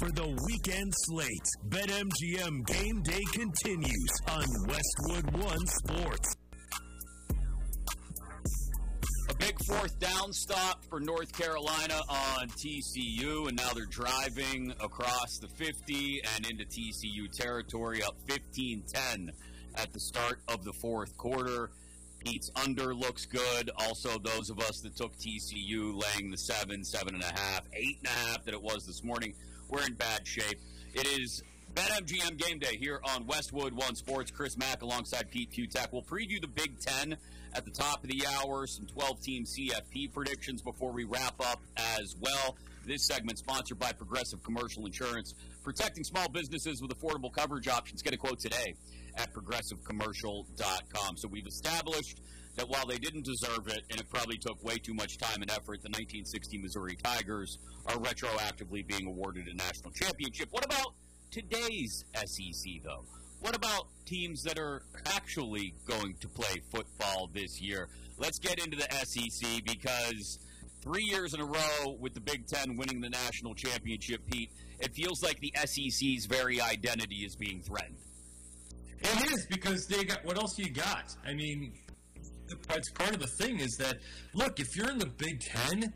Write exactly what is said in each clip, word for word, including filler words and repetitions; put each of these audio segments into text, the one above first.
for the weekend slate. BetMGM Game Day continues on Westwood One Sports. A big fourth down stop for North Carolina on T C U, and now they're driving across the fifty and into T C U territory, up fifteen ten at the start of the fourth quarter. Pete's under looks good. Also, those of us that took T C U laying the seven, seven and a half, eight and a half that it was this morning, we're in bad shape. It is BetMGM Game Day here on Westwood One Sports. Chris Mack alongside Pete Cutek. We'll preview the Big Ten at the top of the hour, some twelve-team C F P predictions before we wrap up as well. This segment sponsored by Progressive Commercial Insurance, protecting small businesses with affordable coverage options. Get a quote today at progressive commercial dot com. So we've established that while they didn't deserve it, and it probably took way too much time and effort, the nineteen sixty Missouri Tigers are retroactively being awarded a national championship. What about today's S E C, though? What about teams that are actually going to play football this year? Let's get into the S E C, because three years in a row with the Big Ten winning the national championship, Pete, it feels like the S E C's very identity is being threatened. It is, because they got, what else you got? I mean, it's part of the thing is that, look, if you're in the Big Ten,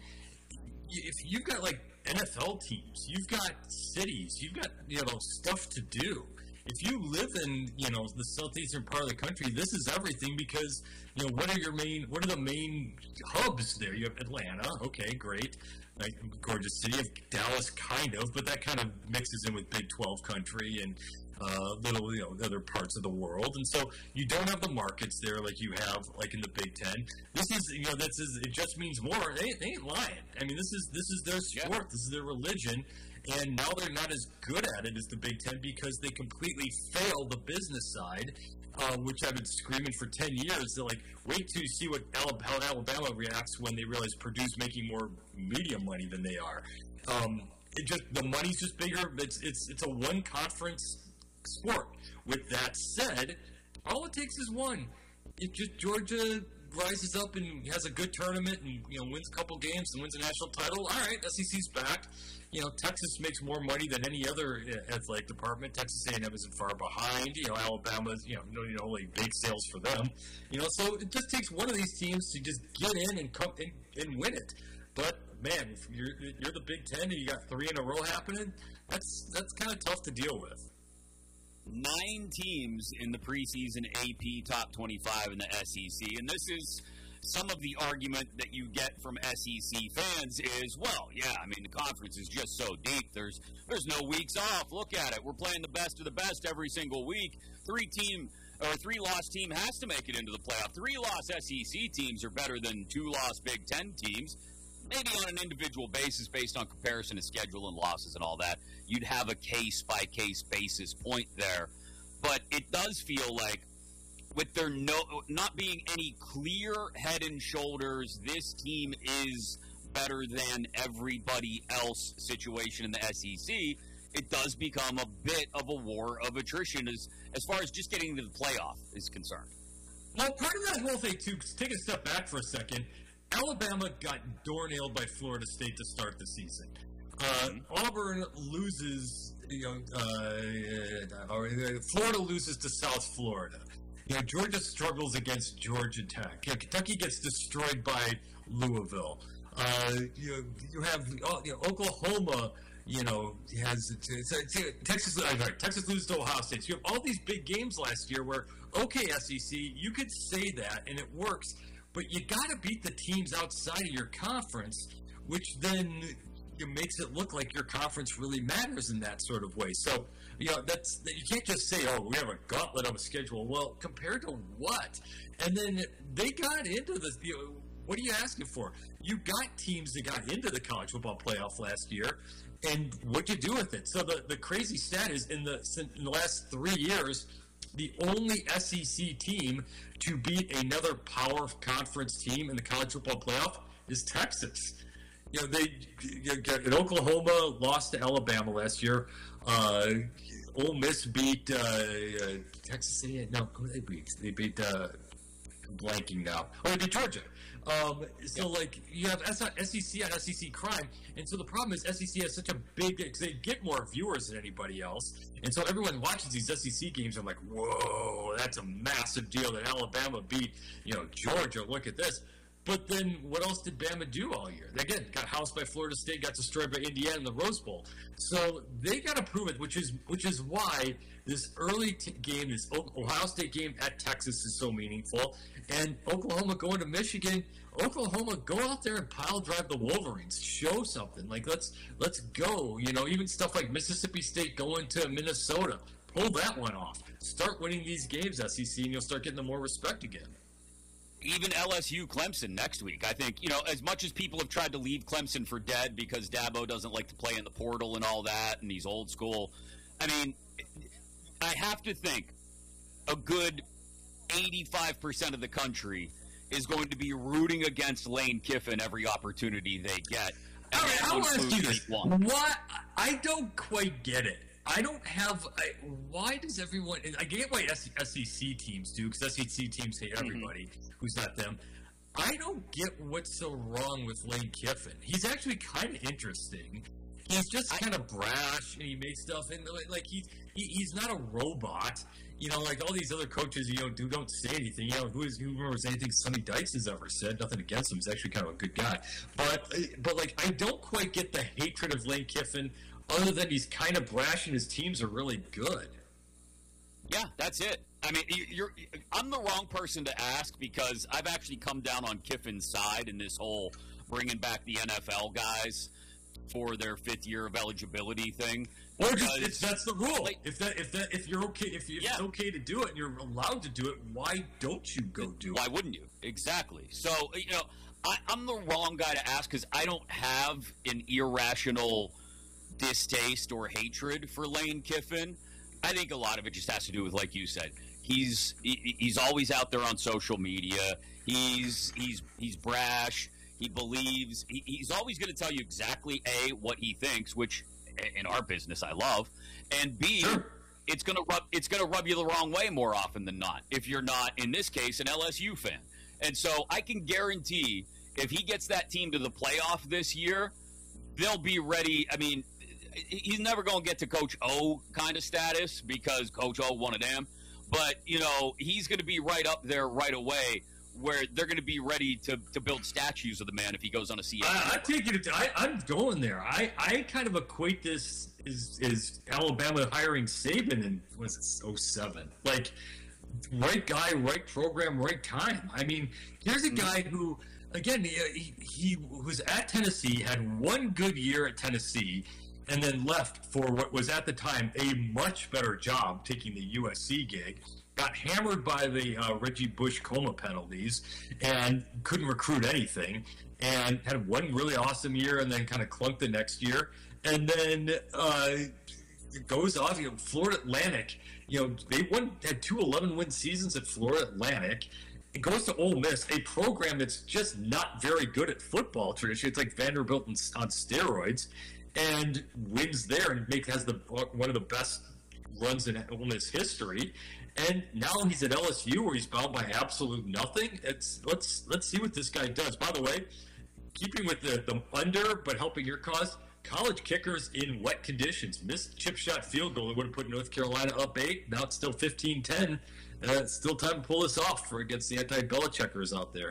if you've got like N F L teams, you've got cities, you've got, you know, stuff to do. If you live in, you know, the southeastern part of the country, this is everything, because, you know, what are your main, what are the main hubs there? You have Atlanta, okay, great, like gorgeous city. Of Dallas, kind of, but that kind of mixes in with Big twelve country and uh, little, you know, other parts of the world, and so you don't have the markets there like you have like in the Big Ten. This is, you know, this is, it just means more. They, they ain't lying. I mean, this is this is their sport. Yeah. This is their religion. And now they're not as good at it as the Big Ten, because they completely fail the business side, uh, which I've been screaming for ten years. They're like, wait till you see what Alabama, how Alabama reacts when they realize Purdue's making more media money than they are. Um, it just the money's just bigger. It's it's it's a one conference sport. With that said, all it takes is one. It just Georgia rises up and has a good tournament and, you know, wins a couple games and wins a national title. All right, S E C's back. You know, Texas makes more money than any other athletic department. Texas A and M isn't far behind. You know, Alabama's, you know, no, you know, like big sales for them. You know, so it just takes one of these teams to just get in and come and, and win it. But man, if you're you're the Big Ten and you got three in a row happening, that's that's kind of tough to deal with. Nine teams in the preseason A P Top twenty-five in the S E C, and this is some of the argument that you get from S E C fans is, well, yeah, I mean, the conference is just so deep. There's there's no weeks off. Look at it. We're playing the best of the best every single week. Three team or three loss team has to make it into the playoff. Three loss S E C teams are better than two loss Big Ten teams. Maybe on an individual basis, based on comparison of schedule and losses and all that, you'd have a case-by-case basis point there. But it does feel like, with there no not being any clear head and shoulders, this team is better than everybody else situation in the S E C, it does become a bit of a war of attrition as, as far as just getting to the playoff is concerned. Well, part of that whole thing, too, take a step back for a second. Alabama got door-nailed by Florida State to start the season. Uh, Auburn loses, you know, uh, or Florida loses to South Florida. You know, Georgia struggles against Georgia Tech. You know, Kentucky gets destroyed by Louisville. Uh, you, you have you know, Oklahoma. You know, has it's, it's, Texas. I'm sorry, Texas loses to Ohio State. So you have all these big games last year where, okay, S E C, you could say that and it works. But you got to beat the teams outside of your conference, which then it makes it look like your conference really matters in that sort of way. So, you know, that's you can't just say, oh, we have a gauntlet of a schedule. Well, compared to what? And then they got into this. You know, what are you asking for? You got teams that got into the college football playoff last year, and what'd you do with it? So the, the crazy stat is in the in the last three years, the only S E C team to beat another power conference team in the college football playoff is Texas. You know, they in Oklahoma lost to Alabama last year. Uh, Ole Miss beat uh, uh, Texas City. No, who did they beat? They beat uh, blanking now. Oh, it'd be Georgia. Um, so, yep. like, you have S E C on S E C crime, and so the problem is S E C has such a big, because they get more viewers than anybody else, and so everyone watches these S E C games and like, whoa, that's a massive deal that Alabama beat, you know, Georgia, look at this. But then what else did Bama do all year? They, again, got housed by Florida State, got destroyed by Indiana in the Rose Bowl. So they got to prove it, which is which is why this early t- game, this Ohio State game at Texas is so meaningful. And Oklahoma going to Michigan, Oklahoma, go out there and pile drive the Wolverines. Show something. Like, let's let's go. You know, even stuff like Mississippi State going to Minnesota. Pull that one off. Start winning these games, S E C, and you'll start getting the more respect again. Even L S U Clemson next week. I think, you know, as much as people have tried to leave Clemson for dead because Dabo doesn't like to play in the portal and all that, and he's old school, I mean, I have to think a good eighty-five percent of the country is going to be rooting against Lane Kiffin every opportunity they get. All right, I'll ask you this. What? I don't quite get it. I don't have I, – why does everyone – I get why S E C teams do, because S E C teams hate everybody mm-hmm. who's not them. I don't get what's so wrong with Lane Kiffin. He's actually kind of interesting. He's just kind of brash, and he makes stuff – and like he's he, he's not a robot. You know, like all these other coaches, you know, who don't say anything. You know, who, is, who remembers anything Sonny Dykes has ever said? Nothing against him. He's actually kind of a good guy. But, but like, I don't quite get the hatred of Lane Kiffin – other than he's kind of brash and his teams are really good. Yeah, that's it. I mean, you're, I'm the wrong person to ask because I've actually come down on Kiffin's side in this whole bringing back the N F L guys for their fifth year of eligibility thing. Or just it's, that's the rule. Like, if that if that if you're okay if, if yeah. it's okay to do it and you're allowed to do it, why don't you go do why it? Why wouldn't you? Exactly. So you know, I, I'm the wrong guy to ask because I don't have an irrational distaste or hatred for Lane Kiffin. I think a lot of it just has to do with, like you said, he's he, he's always out there on social media. He's he's he's brash. He believes he, he's always going to tell you exactly A, what he thinks, which in our business I love, and B, sure. it's gonna rub it's gonna rub you the wrong way more often than not if you're not, in this case, an L S U fan. And so I can guarantee if he gets that team to the playoff this year, they'll be ready. I mean, he's never going to get to Coach O kind of status because Coach O one of them. But, you know, he's going to be right up there right away where they're going to be ready to, to build statues of the man if he goes on a C F P. I, I take it. I, I'm going there. I, I kind of equate this is is Alabama hiring Saban in, was it, oh seven? Like, right guy, right program, right time. I mean, here's a guy who, again, he, he was at Tennessee, had one good year at Tennessee, and then left for what was at the time a much better job, taking the U S C gig. Got hammered by the uh, Reggie Bush coma penalties and couldn't recruit anything, and had one really awesome year and then kind of clunked the next year. And then uh, it goes off, you know, Florida Atlantic, you know, they won, had two eleven-win seasons at Florida Atlantic. It goes to Ole Miss, a program that's just not very good at football traditionally. It's like Vanderbilt on steroids, and wins there and make has the one of the best runs in Ole Miss history. And now he's at L S U where he's bound by absolute nothing. It's let's let's see what this guy does. By the way, keeping with the, the under but helping your cause, college kickers in wet conditions missed chip shot field goal that would have put North Carolina up eight. Now it's still fifteen ten. Uh, it's still time to pull this off for against the anti-Belichickers out there.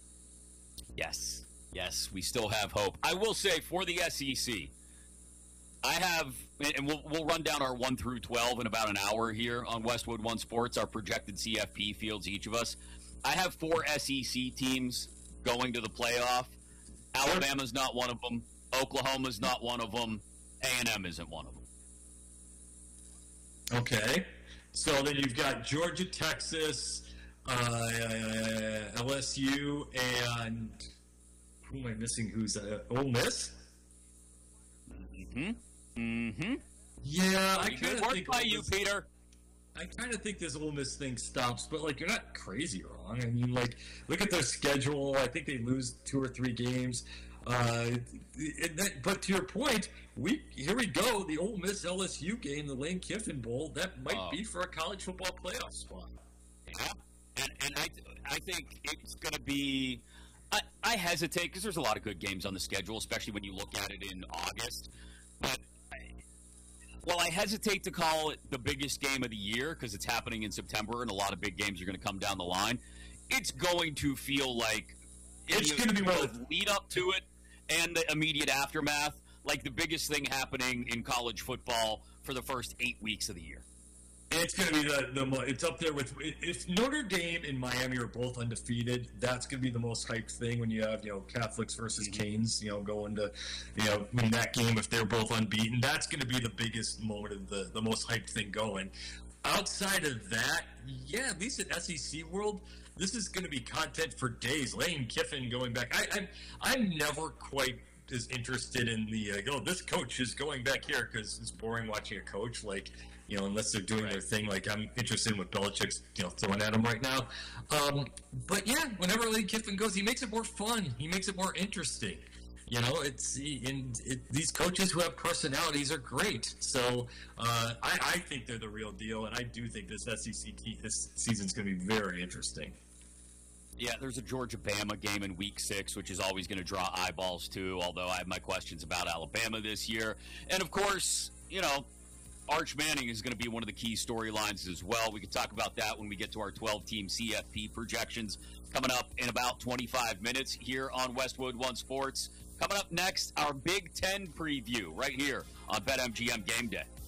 Yes, yes, we still have hope. I will say for the S E C, I have, and we'll, we'll run down our one through twelve in about an hour here on Westwood One Sports, our projected C F P fields, each of us. I have four S E C teams going to the playoff. Alabama's not one of them. Oklahoma's not one of them. A and M isn't one of them. Okay. So then you've got Georgia, Texas, uh, L S U, and who am I missing? Who's uh, Ole Miss? Mm-hmm. Mm-hmm. Yeah, I kind of think by you, this, Peter. I kind of think this Ole Miss thing stops, but like you're not crazy wrong. I mean, like look at their schedule. I think they lose two or three games. Uh, that, but to your point, we here we go. The Ole Miss L S U game, the Lane Kiffin Bowl, that might oh. be for a college football playoff spot. Yeah, and, and I I think it's going to be. I, I hesitate because there's a lot of good games on the schedule, especially when you look at it in August. But I, well, I hesitate to call it the biggest game of the year because it's happening in September, and a lot of big games are going to come down the line. It's going to feel like it's going to be one of the lead up to it and the immediate aftermath, like the biggest thing happening in college football for the first eight weeks of the year. It's going to be the, the it's up there with if Notre Dame and Miami are both undefeated. That's going to be the most hyped thing when you have you know Catholics versus Canes. You know going to you know win that game if they're both unbeaten. That's going to be the biggest moment of the the most hyped thing going. Outside of that, yeah, at least in S E C world, this is going to be content for days. Lane Kiffin going back. I, I'm I'm never quite as interested in the uh, oh this coach is going back here because it's boring watching a coach like. You know, unless they're doing right. their thing, like I'm interested in what Belichick's, you know, throwing at him right now. Um, but yeah, whenever Lane Kiffin goes, he makes it more fun. He makes it more interesting. You know, it's and it, these coaches who have personalities are great. So uh, I, I think they're the real deal, and I do think this S E C te- this season's going to be very interesting. Yeah, there's a Georgia-Bama game in Week Six, which is always going to draw eyeballs too. Although I have my questions about Alabama this year, and of course, you know. Arch Manning is going to be one of the key storylines as well. We can talk about that when we get to our twelve-team C F P projections coming up in about twenty-five minutes here on Westwood One Sports. Coming up next, our Big Ten preview right here on BetMGM Game Day.